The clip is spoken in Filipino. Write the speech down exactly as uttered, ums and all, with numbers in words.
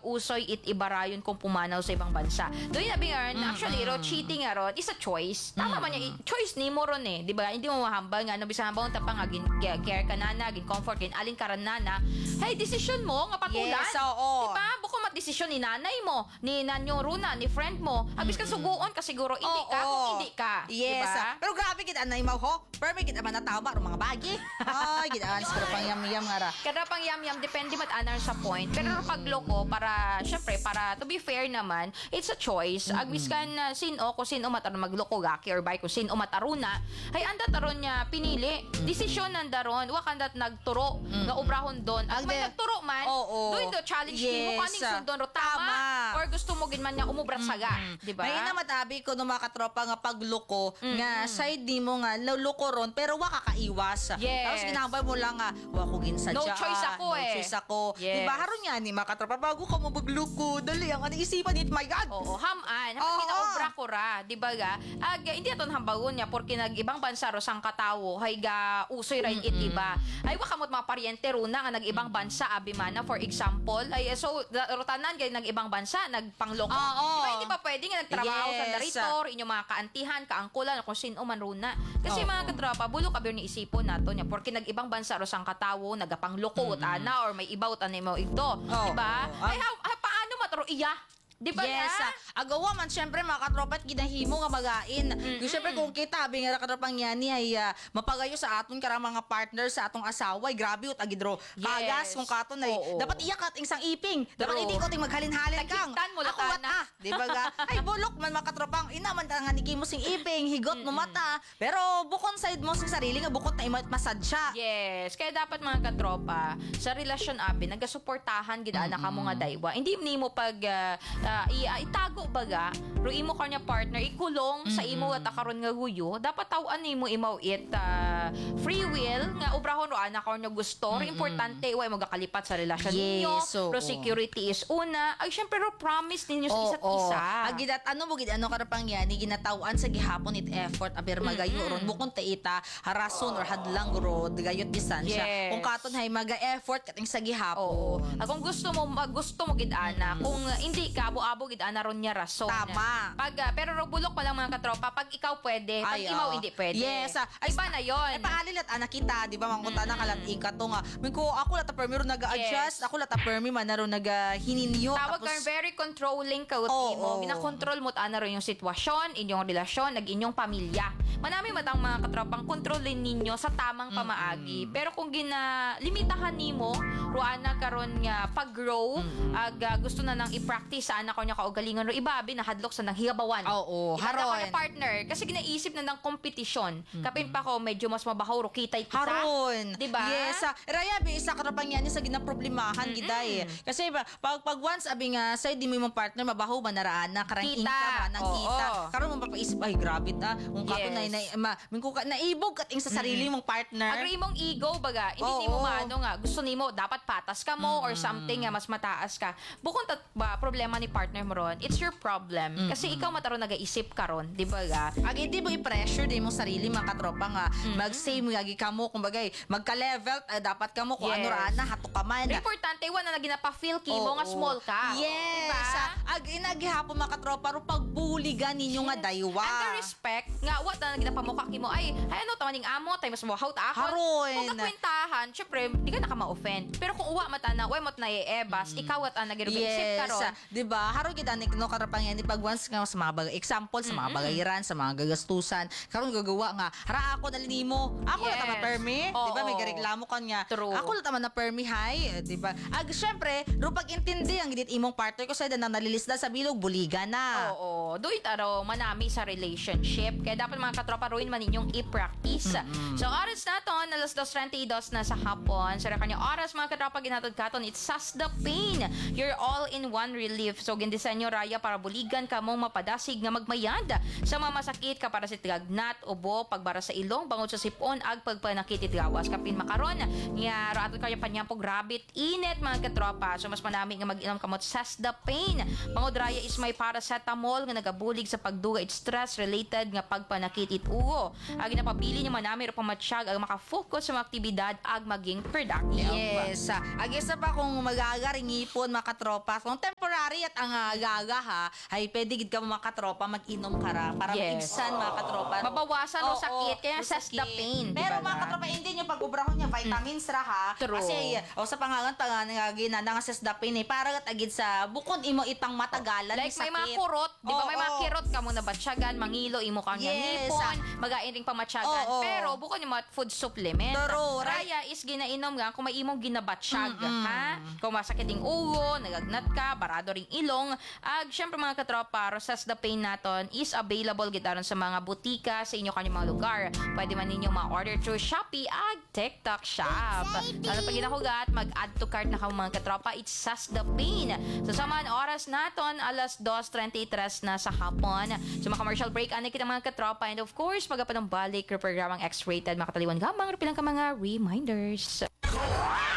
usoy it ibarayon kung pumanaw sa ibang bansa. Doon na bingaran, mm, actually, mm. ro, cheating nga ron, is a choice. Tama mm. man niya, choice ni mo ron eh. Di ba? Hindi mo mahambal nga, no, bisa hambang tapang nga, gin, care ka nana, gin comfort, gin alin ka ran nana. Hey, decision mo, nga patulan. Yes, oo. Di ba? Bukong mat decision ni nanay mo, ni nanyo runa, ni friend mo. Habis ka suguon ka siguro, hindi oh, ka, oh. kung hindi ka. Yes. Diba? Pero grabe, kita na imaw ho. Pero may kita man natama, mga bagi. Ay, kita anis, pero pang yam-yam nga ra. Kada pang yam-yam, depende mat anar sa point. Pero pag loko, para, syempre, para to be fair naman, it's a choice. Mm-hmm. Agbis kan uh, sino, kung sino mataron magloko gaki or by kung sino mataruna, ay anda taron niya pinili. Desisyon nanda ron, wakandat nagturo, mm-hmm. nga ubrahon doon. At may nagturo man, oh, oh. doon do challenge yes. mo, kaning sundon ro, tama, tama. Or gusto mo gin man niya umubrat saga. Mm-hmm. Diba? May na matabi ko no mga katropa nga pagloko, mm-hmm. nga side di mo nga, loko ron, pero waka kaiwas. Yes. Tapos ginambay mo lang nga, wako gin sadya. No choice ako no eh. No choice ako. Yes. Diba, haron nga ni mga katropa, bago ka mo magloko, dali ang ano isipan it, my God. Oo, haman. Haman oh, kinaobra ko ra, di ba ga? Ag, hindi aton hambagon niya, porque nag-ibang bansa ro sang katawo, hay ga usoy ra mm-hmm. itiba. Ay, wakamot mga paryente ro na, nga nag-ibang bansa, abimana, for example. Ay, so, rotanan, gay nag-ibang bansa, nagpangloko. Oh, oh. Di ba, hindi pa pwede nga nagtrabaho yes. sa daritor, inyong mga kaantihan, kaangkulan, kung sino man runa. Kasi oh, mga katropa, bulo kabir ni isipon nato niya, porque nag-ibang bansa ro sang katawo, nagapangloko, mm-hmm. ana, or may ibaw, tanay mo ito. Oh, di ba? oh, oh. Ay, ha, ha, paano matro iya? Di ba yes, nga? Uh, agawa man, syempre, mga katropa, at ginahimo nga magain. Mm-hmm. Syempre, kung kita, abing nga katropang yan, ay uh, mapagayo sa aton karang mga partner sa atong asawa, ay grabe, ut agidro. Yes. Kagas, kung katon, ay, oh, oh. dapat iyak at isang iping. Dapat hindi ko ting maghalin-halin kang. Nagkiktan mo ako wat ah. Di ba ga? Ay, bulok man, mga katropang, inaman ta nga niki mo sing iping, higot mm-hmm. mo mata. Pero, bukon side mo sa sarili nga, bukot na imat masadya. Yes. Kaya dapat mga katropa, sa relasyon abi, nagasuportahan gid anak mm-hmm. mo nga daywa. Hindi ni mo pag uh, uh, itago baga, ro imo kanya partner ikulong mm-hmm. sa imo at karon nga guyo, dapat tawan nimo imaw it uh, free will nga obrahon ro anak kanya gusto. Mm-hmm. Importante way magakalipat sa relasyon yes, ninyo. So, ro security is una. Ay syempre ro promise ninyo sa oh, isa't oh. isa. Agidat ano mo gid ano karapang yan ni ginatawan sa gihapon it effort aber magayo mm-hmm. ron bukon ta ita harason oh. or hadlang ro gayot distansya. Yes. Kung katon hay maga-effort kating sa gihapon. Oh. Kung gusto mo gusto mo gid ana, mm-hmm. kung hindi ka abo-abo gid ana ron niya rason. Tama. Pag uh, pero ro bulok pa lang mga katropa, pag ikaw pwede, pag ay, imaw oh. hindi pwede. Yes. Uh, ay ba na yon? Ay paalilat anak kita, di ba mangkunta mm-hmm. na kalating ka to nga. Minko ako lata permi ro naga-adjust, yes. ako lata permi man na ro nagahininyo. Tawag tapos ka very controlling ka uti oh, mo. Oh. Binakontrol mo ana ro yung sitwasyon, inyong relasyon, nag inyong pamilya. Manami matang mga katropang kontrolin ninyo sa tamang mm-hmm. pamaagi. Pero kung gina limitahan nimo, ro ana karon nga pag-grow, mm-hmm. ag uh, gusto na nang i-practice sa anak ko nya kaugalingon ro ibabi na hadlok sa nang higabawan. Oo, oh, oh, haron. Ika partner kasi ginaisip na ng kompetisyon. Mm-hmm. Kapin pa ko medyo mas mabaho ro kitay kita. Haron. Di ba? Yes. Uh, Raya bi isa katropang yan sa ginaproblemahan mm-hmm. giday. Kasi pag pag once abi nga say di mo imong partner mabaho man naraan na karang kita. income nang oh, kita. Oh. Karon mo papaisip ay grabe ta. Kung kato yes. na na mingko ka naibog kating sa sarili mm-hmm. mong partner. Agri mong ego baga. Hindi oh, nimo oh. maano nga gusto nimo dapat patas ka mo mm-hmm. or something nga mas mataas ka. Bukod ta ba problema ni partner mo ron, it's your problem. Mm-hmm. Kasi ikaw mataro nagaisip ka ron, di ba ga? Agi di mo i-pressure di mo sarili mga katropa nga mm-hmm. mag-same gagi ka mo kumbaga magka-level uh, dapat ka mo kung yes. ano ra na hato ka man. Importante wa na ginapa-feel ki oh, mo nga small ka. Yes. Diba? Ag inagihapon mga katropa ro pagbuligan ninyo yes. nga daywa. And the respect nga wa na ginapamukha ki mo ay ay ano tamaning amo tay mas mabahaw ta ako. Haron. Kung kakwentahan, syempre di ka na ka ma-offend. Pero kung uwa mata na way mot na iebas, mm. ikaw at ana girubisip yes. ka ron. Di ba? Haro gid ani no karapang yan pag once nga sa mga bagay example sa mga mm-hmm. bagayiran sa mga gagastusan karon gagawa nga hara ako dali nimo ako yes. la ta permi di ba may gareklamo kanya ako la ta man na permi hay di ba ag syempre ro pag intindi ang gidit imong partner ko sa na nalilisda sa bilog buligan na oo doy taro manami sa relationship kaya dapat mga katropa ruin man ninyong i-practice mm-hmm. so oras naton alas dos treinta y dos na sa hapon sa kanya oras mga katropa ginatod katon it's Sas the Pain you're all in one relief so gindisenyo raya para buligan ka mong mapadasig nga magmayad sa mga masakit ka para sa tigagnat ubo pagbara sa ilong bangod sa sipon ag pagpanakit gawas kapin makaron nga raton kaya panyampog rabbit init mga katropa so mas manami nga mag-inom kamot Sas the Pain Mangodraya is may paracetamol nga nagabulig sa pagduga it stress related nga pagpanakit it ugo. Ang ginapabili ni manami ro pamatsyag ang makafocus sa mga aktibidad ag maging productive. Yes. ah, Ag isa pa kung magagaring ipon makatropa. Kung temporary at ang ah, gaga ha, ay pwede gid ka mo makatropa mag-inom ka ra para Yes. maibsan makatropa. Mabawasan o Oo, sakit, kaya o says the sakit. pain, di Pero ba mga na? katropa, hindi nyo pag-ubrahon niya vitamins ra ha. True. Kasi o sa pangangan pa nga gina nga says the pain eh para agid sa bukod imo itang matagalan Like ni may mga sakit. kurot, di ba? May mga Oo. kirot ka muna batsyagan, mangilo, imo kang Yes, ngipon, magain ring pamatsyagan. Oo. Pero bukod yung mga food supplement. True, right. Raya is ginainom nga kung may imong ginabatsyag, ha? Kung masakit yung ulo, nagagnat ka, barado ring ilong. Ag, syempre mga katropa, Rosas the Pain naton is available gitaron sa mga butika sa inyo kanyang mga lugar. Pwede man ninyo ma-order through Shopee ag TikTok Shop. Lalo pag ginahugat, mag-add to cart na ka mga katropa, it's Sas the Pain. So sa mga oras naton, alas dos treinta y tres na sa hapon. So mga commercial break, ano kita mga katropa. And of course, magapanong balik, programang X-rated, makataliwan gamang, pilang ka mga reminders.